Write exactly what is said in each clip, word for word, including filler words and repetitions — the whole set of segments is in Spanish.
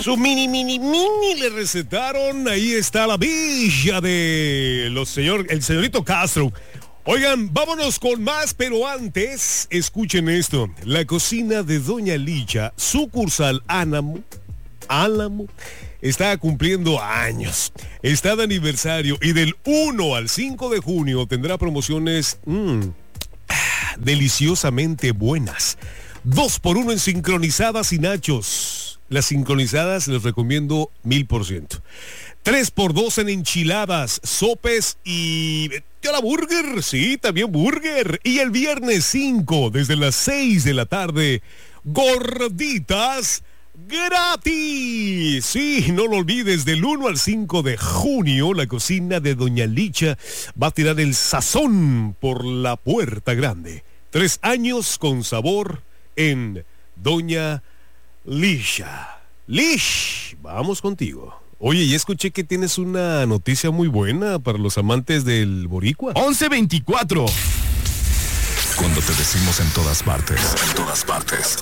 Su mini, mini, mini le recetaron. Ahí está la villa de los señor, el señorito Castro. Oigan, vámonos con más, pero antes, escuchen esto. La cocina de Doña Licha, sucursal Álamo, Álamo, está cumpliendo años. Está de aniversario y del uno al cinco de junio tendrá promociones mmm, deliciosamente buenas. Dos por uno en sincronizadas y nachos. Las sincronizadas les recomiendo mil por ciento. Tres por dos en enchiladas, sopes y... la burger, sí, también burger. Y el viernes cinco, desde las seis de la tarde, gorditas gratis. Sí, no lo olvides, del uno al cinco de junio, la cocina de Doña Licha va a tirar el sazón por la puerta grande. Tres años con sabor en Doña Licha. Lish, vamos contigo. Oye, ya escuché que tienes una noticia muy buena para los amantes del boricua. once veinticuatro. Cuando te decimos en todas partes, en todas partes,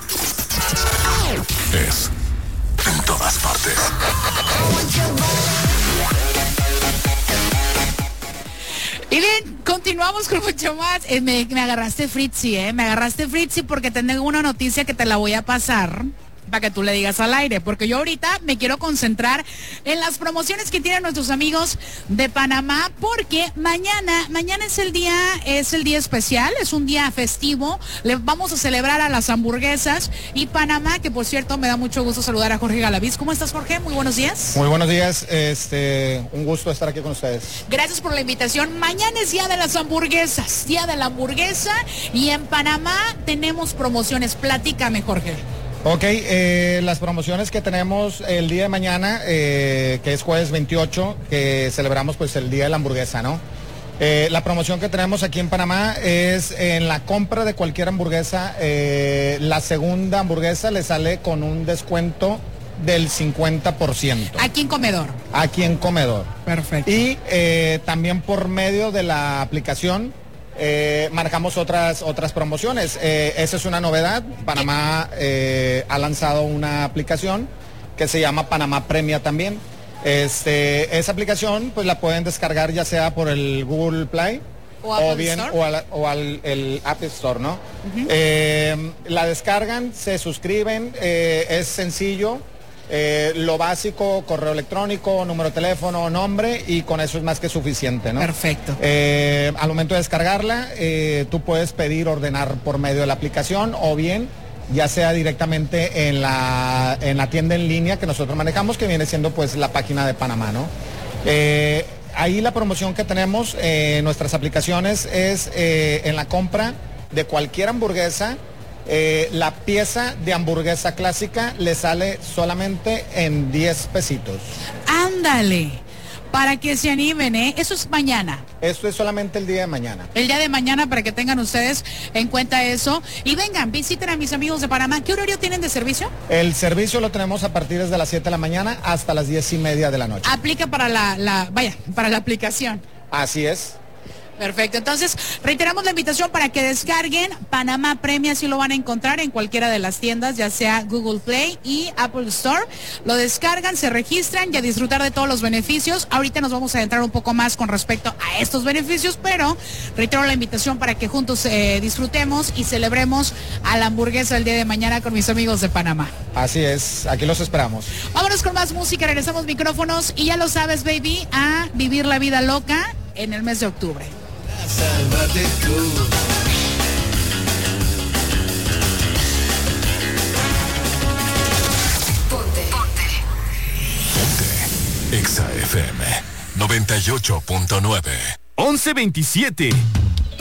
es en todas partes. Y bien, continuamos con mucho más. Eh, me, me agarraste Fritzy, ¿eh? Me agarraste Fritzy porque tengo una noticia que te la voy a pasar para que tú le digas al aire, porque yo ahorita me quiero concentrar en las promociones que tienen nuestros amigos de Panamá, porque mañana, mañana es el día, es el día especial, es un día festivo, le vamos a celebrar a las hamburguesas y Panamá, que por cierto me da mucho gusto saludar a Jorge Galaviz. ¿Cómo estás, Jorge? Muy buenos días. Muy buenos días, este, un gusto estar aquí con ustedes. Gracias por la invitación. Mañana es día de las hamburguesas, día de la hamburguesa, y en Panamá tenemos promociones. Platícame, Jorge. Ok, eh, las promociones que tenemos el día de mañana, eh, que es jueves veintiocho, que celebramos pues el día de la hamburguesa, ¿no? Eh, la promoción que tenemos aquí en Panamá es en la compra de cualquier hamburguesa, eh, la segunda hamburguesa le sale con un descuento del cincuenta por ciento. Aquí en Comedor. Aquí en Comedor. Perfecto. Y eh, también por medio de la aplicación, Eh, marcamos otras otras promociones. Eh, esa es una novedad. Panamá eh, ha lanzado una aplicación que se llama Panamá Premia también. Este, esa aplicación pues la pueden descargar ya sea por el Google Play o, o bien o al, o al el App Store, ¿no? Uh-huh. Eh, la descargan, se suscriben, eh, es sencillo. Eh, lo básico, correo electrónico, número de teléfono, nombre, y con eso es más que suficiente, ¿no? Perfecto. Eh, al momento de descargarla, eh, tú puedes pedir, ordenar por medio de la aplicación o bien ya sea directamente en la, en la tienda en línea que nosotros manejamos, que viene siendo pues la página de Panamá, ¿no? Eh, ahí la promoción que tenemos en eh, nuestras aplicaciones es eh, en la compra de cualquier hamburguesa. Eh, la pieza de hamburguesa clásica le sale solamente en diez pesitos. Ándale, para que se animen, ¿eh? Eso es mañana. Esto es solamente el día de mañana. El día de mañana, para que tengan ustedes en cuenta eso. Y vengan, visiten a mis amigos de Panamá. ¿Qué horario tienen de servicio? El servicio lo tenemos a partir de las siete de la mañana hasta las diez y media de la noche. Aplica para la, la vaya, para la aplicación. Así es. Perfecto, entonces reiteramos la invitación para que descarguen Panamá Premia, si lo van a encontrar en cualquiera de las tiendas, ya sea Google Play y Apple Store. Lo descargan, se registran y a disfrutar de todos los beneficios. Ahorita nos vamos a adentrar un poco más con respecto a estos beneficios, pero reitero la invitación para que juntos eh, disfrutemos y celebremos a la hamburguesa el día de mañana con mis amigos de Panamá. Así es, aquí los esperamos. Vámonos con más música, regresamos micrófonos y ya lo sabes, baby, a vivir la vida loca en el mes de octubre. Sálvate tú. Ponte. Ponte. Ponte. Exa F M noventa y ocho punto nueve. once veintisiete.